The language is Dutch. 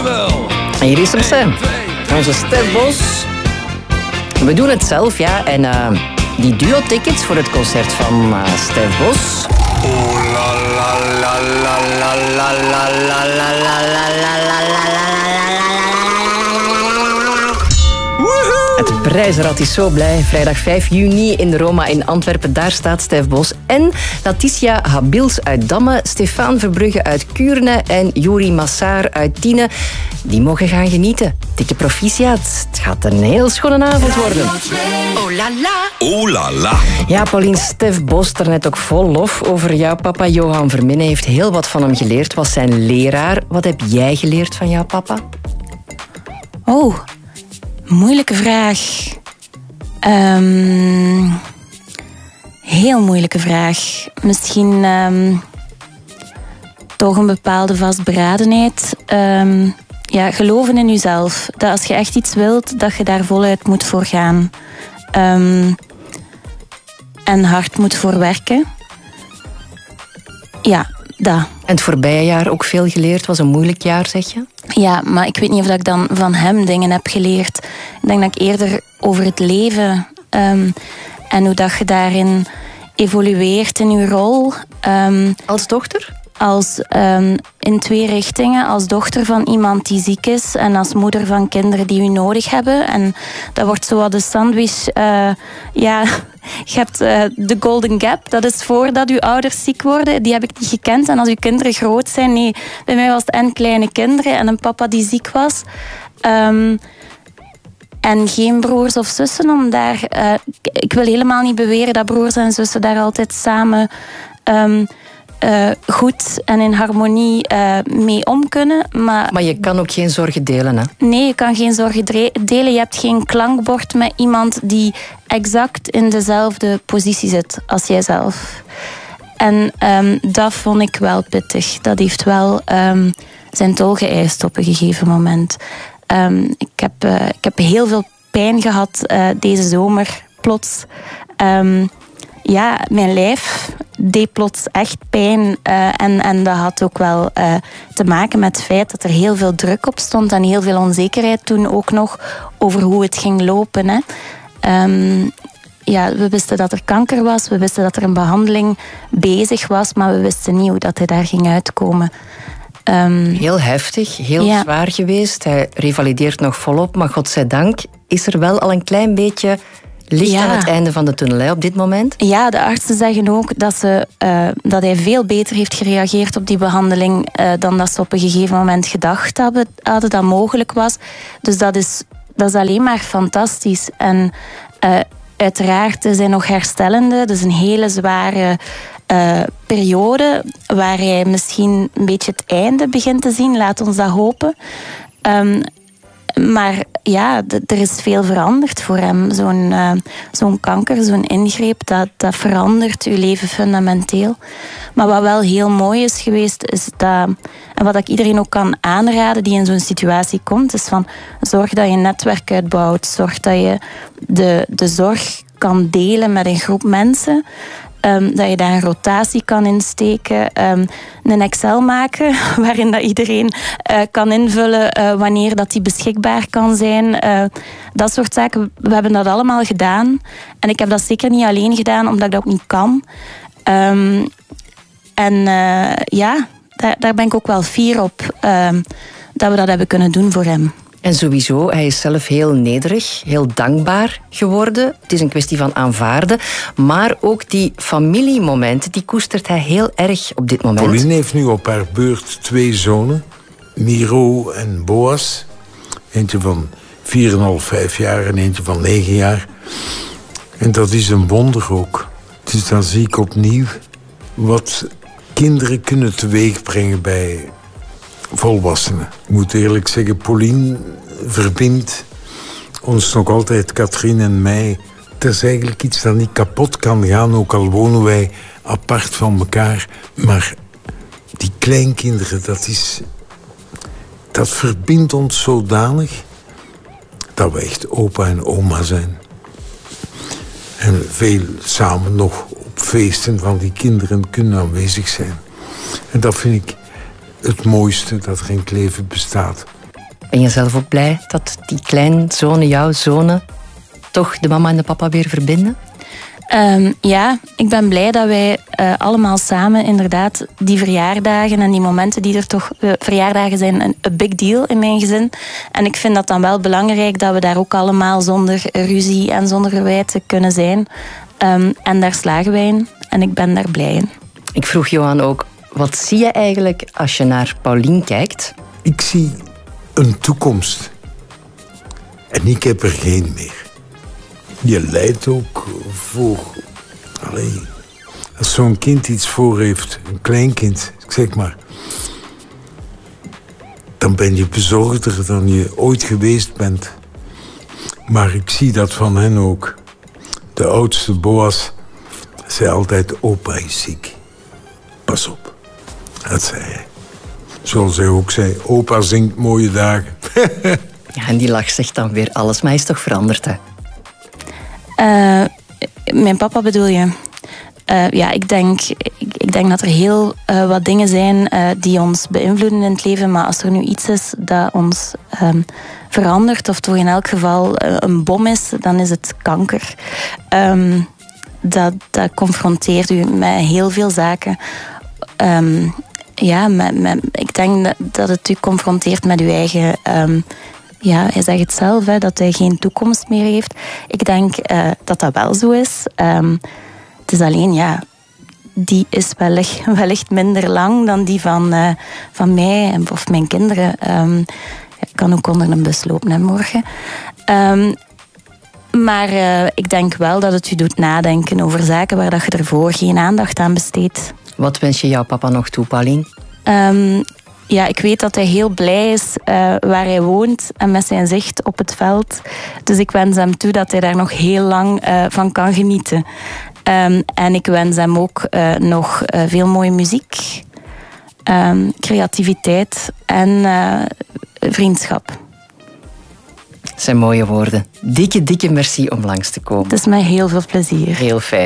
jawel. En hier is hem, Sam. Onze Stef Bos. We doen het zelf, ja. En die duo-tickets voor het concert van Stef Bos. Oh la la la la la la la la la la la la. Het prijzenrad is zo blij. Vrijdag 5 juni in de Roma in Antwerpen. Daar staat Stef Bos. En Letitia Habils uit Damme, Stefaan Verbrugge uit Kuurne en Juri Massaar uit Tiene. Die mogen gaan genieten. Dikke proficiat. Het gaat een heel schone avond worden. Oh la la. Oh la la. Ja, Pauline, Stef Bos, daarnet ook vol lof over jouw papa. Johan Verminne heeft heel wat van hem geleerd. Was zijn leraar. Wat heb jij geleerd van jouw papa? Oh, moeilijke vraag. Heel moeilijke vraag. Misschien toch een bepaalde vastberadenheid. Ja, geloven in jezelf. Dat als je echt iets wilt, dat je daar voluit moet voor gaan. En hard moet voor werken. Ja, dat. En het voorbije jaar ook veel geleerd? Was een moeilijk jaar, zeg je? Ja, maar ik weet niet of ik dan van hem dingen heb geleerd. Ik denk dat ik eerder over het leven en hoe dat je daarin evolueert in je rol. Als dochter? Als in 2 richtingen. Als dochter van iemand die ziek is en als moeder van kinderen die u nodig hebben. En dat wordt zo wat de sandwich. Ja, je hebt de golden gap. Dat is voordat uw ouders ziek worden. Die heb ik niet gekend. En als uw kinderen groot zijn, nee. Bij mij was het en kleine kinderen en een papa die ziek was. En geen broers of zussen om daar... ik wil helemaal niet beweren dat broers en zussen daar altijd samen... goed en in harmonie mee om kunnen. Maar je kan ook geen zorgen delen, hè? Nee, je kan geen zorgen delen. Je hebt geen klankbord met iemand die exact in dezelfde positie zit als jijzelf. En dat vond ik wel pittig. Dat heeft wel zijn tol geëist op een gegeven moment. Ik heb heel veel pijn gehad deze zomer, plots. Ja, mijn lijf deed plots echt pijn. En dat had ook wel te maken met het feit dat er heel veel druk op stond en heel veel onzekerheid toen ook nog over hoe het ging lopen. Hè. Ja, we wisten dat er kanker was, we wisten dat er een behandeling bezig was, maar we wisten niet hoe dat hij daar ging uitkomen. Heel heftig, heel zwaar geweest. Hij revalideert nog volop, maar godzijdank is er wel al een klein beetje... licht aan het einde van de tunnel, hè, op dit moment? Ja, de artsen zeggen ook dat hij veel beter heeft gereageerd op die behandeling dan dat ze op een gegeven moment gedacht hadden dat mogelijk was. Dus dat is alleen maar fantastisch. En uiteraard is hij nog herstellende. Dat is een hele zware periode waar hij misschien een beetje het einde begint te zien. Laat ons dat hopen. Maar ja, er is veel veranderd voor hem. Zo'n kanker, zo'n ingreep, dat verandert uw leven fundamenteel. Maar wat wel heel mooi is geweest, is dat... En wat ik iedereen ook kan aanraden die in zo'n situatie komt, is van zorg dat je een netwerk uitbouwt. Zorg dat je de zorg kan delen met een groep mensen. Dat je daar een rotatie kan insteken. Een Excel maken waarin dat iedereen kan invullen wanneer dat die beschikbaar kan zijn. Dat soort zaken. We hebben dat allemaal gedaan. En ik heb dat zeker niet alleen gedaan, omdat ik dat ook niet kan. Daar ben ik ook wel fier op dat we dat hebben kunnen doen voor hem. En sowieso, hij is zelf heel nederig, heel dankbaar geworden. Het is een kwestie van aanvaarden. Maar ook die familiemomenten, die koestert hij heel erg op dit moment. Pauline heeft nu op haar beurt 2 zonen. Miro en Boas. Eentje van 4,5, 5 jaar en eentje van 9 jaar. En dat is een wonder ook. Dus dan zie ik opnieuw wat kinderen kunnen teweegbrengen bij volwassenen. Ik moet eerlijk zeggen, Pauline verbindt ons nog altijd, Katrien en mij. Dat is eigenlijk iets dat niet kapot kan gaan, ook al wonen wij apart van elkaar. Maar die kleinkinderen, dat verbindt ons zodanig dat we echt opa en oma zijn. En veel samen nog op feesten van die kinderen kunnen aanwezig zijn. En dat vind ik het mooiste dat er in het leven bestaat. Ben je zelf ook blij dat die kleinzonen, jouw zonen, toch de mama en de papa weer verbinden? Ja, ik ben blij dat wij allemaal samen inderdaad die verjaardagen en die momenten die er toch... verjaardagen zijn een big deal in mijn gezin. En ik vind dat dan wel belangrijk dat we daar ook allemaal zonder ruzie en zonder verwijten kunnen zijn. En daar slagen wij in. En ik ben daar blij in. Ik vroeg Johan ook, wat zie je eigenlijk als je naar Paulien kijkt? Ik zie een toekomst. En ik heb er geen meer. Je lijdt ook voor... Allee, als zo'n kind iets voor heeft, een kleinkind, zeg maar... dan ben je bezorgder dan je ooit geweest bent. Maar ik zie dat van hen ook. De oudste Boas zei altijd, opa is ziek. Pas op. Dat zei hij. Zoals hij ook zei, opa zingt mooie dagen. Ja, en die lach zegt dan weer alles, maar hij is toch veranderd, hè? Mijn papa bedoel je? Ja, ik denk dat er heel wat dingen zijn die ons beïnvloeden in het leven. Maar als er nu iets is dat ons verandert, of toch in elk geval een bom is, dan is het kanker. Dat confronteert u met heel veel zaken. Ja, ik denk dat het u confronteert met uw eigen... ja, hij zegt het zelf, hè, dat hij geen toekomst meer heeft. Ik denk dat dat wel zo is. Het is alleen, ja, die is wellicht minder lang dan die van mij of mijn kinderen. Ik kan ook onder een bus lopen, hè, morgen. Maar ik denk wel dat het u doet nadenken over zaken waar dat je ervoor geen aandacht aan besteedt. Wat wens je jouw papa nog toe, Paulien? Ja, ik weet dat hij heel blij is waar hij woont en met zijn zicht op het veld. Dus ik wens hem toe dat hij daar nog heel lang van kan genieten. En ik wens hem ook nog veel mooie muziek, creativiteit en vriendschap. Dat zijn mooie woorden. Dikke merci om langs te komen. Het is met heel veel plezier. Heel fijn.